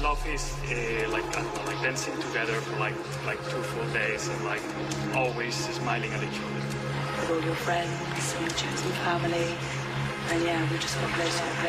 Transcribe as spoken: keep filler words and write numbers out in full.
love is uh, like I don't know, like dancing together for like like two full days and like always smiling at each other. With all your friends and your chosen family, and yeah, we just got closer and closer.